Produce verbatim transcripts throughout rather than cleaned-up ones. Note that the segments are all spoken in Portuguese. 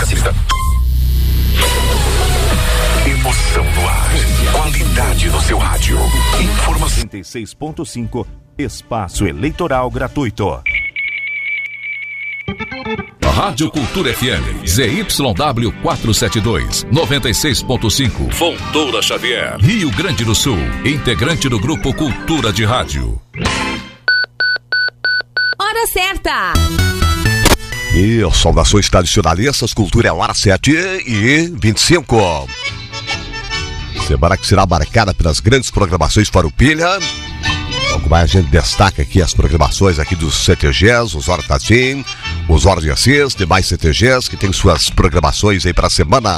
Assista. Emoção no ar. Qualidade no seu rádio. Informação. noventa e seis ponto cinco. Espaço Eleitoral Gratuito. Rádio Cultura F M, Z Y W quatrocentos e setenta e dois, noventa e seis ponto cinco, Fontoura Xavier, Rio Grande do Sul, integrante do Grupo Cultura de Rádio. Hora certa! E saudações tradicionalistas, cultura é hora sete e vinte e cinco. Semana que será marcada pelas grandes programações Farroupilha. Logo mais a gente destaca aqui as programações aqui dos C T Gs, os Hortazim, os Hora de Assis, demais C T Gs que tem suas programações aí para a semana.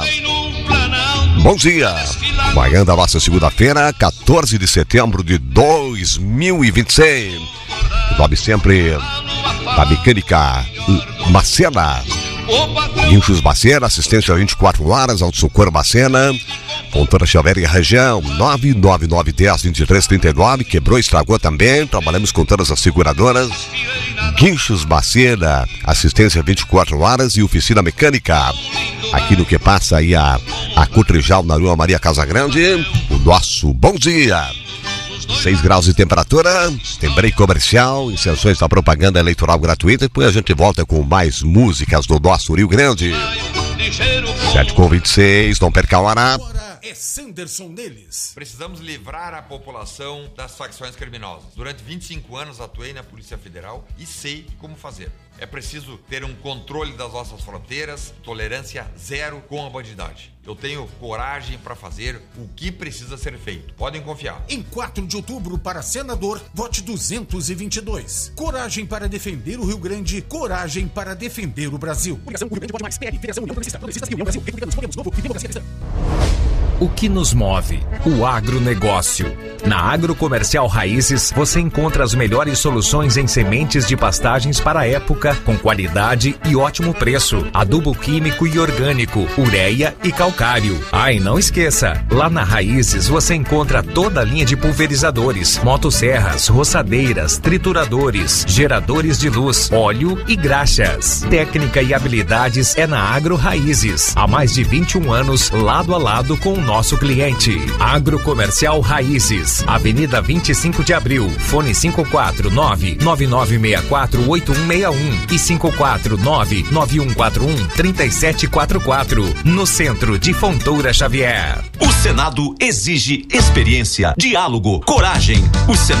Bom dia! Manhã da nossa segunda-feira, quatorze de setembro de dois mil e vinte e seis. Nome sempre da Mecânica Macena. Guinchos Macena, assistência vinte e quatro horas, Auto Socorro Macena. Fontoura Xavier e região, nove nove nove um zero dois três três nove, quebrou, estragou também, trabalhamos com todas as seguradoras. Guinchos Macena, assistência vinte e quatro horas e oficina mecânica. Aqui no que passa aí a, a Cotrijal, na Rua Maria Casagrande, o nosso bom dia. seis graus de temperatura, tem break comercial, inserções da propaganda eleitoral gratuita, depois a gente volta com mais músicas do nosso Rio Grande. sete com vinte e seis, não perca a hora. É Sanderson neles. Precisamos livrar a população das facções criminosas. Durante vinte e cinco anos atuei na Polícia Federal e sei como fazer. É preciso ter um controle das nossas fronteiras, tolerância zero com a bandidagem. Eu tenho coragem para fazer o que precisa ser feito. Podem confiar. Em quatro de outubro, para senador, vote duzentos e vinte e dois. Coragem para defender o Rio Grande, coragem para defender o Brasil. União Rio Grande pode mais. P L, Federação União Progressista, Progressistas e União Brasil. Republicanos, Podemos, Novo e Democracia Cristã. O que nos move? O agronegócio. Na Agrocomercial Raízes, você encontra as melhores soluções em sementes de pastagens para a época, com qualidade e ótimo preço. Adubo químico e orgânico, ureia e calcário. Ah, e não esqueça, lá na Raízes você encontra toda a linha de pulverizadores, motosserras, roçadeiras, trituradores, geradores de luz, óleo e graxas. Técnica e habilidades é na Agro Raízes. Há mais de vinte e um anos, lado a lado com o nosso cliente. Agrocomercial Raízes, Avenida vinte e cinco de abril, fone cinco quatro nove nove nove seis quatro oito um seis um e cinco quatro nove nove um quatro um três sete quatro quatro, no centro de Fontoura Xavier. O Senado exige experiência, diálogo, coragem. O Senado